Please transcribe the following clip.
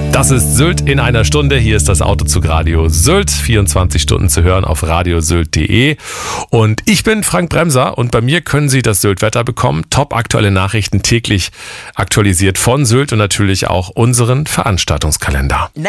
Das ist Sylt in einer Stunde. Hier ist das Autozug Radio Sylt. 24 Stunden zu hören auf radiosylt.de. Und ich bin Frank Bremser und bei mir können Sie das Sylt-Wetter bekommen. Top aktuelle Nachrichten täglich aktualisiert von Sylt und natürlich auch unseren Veranstaltungskalender.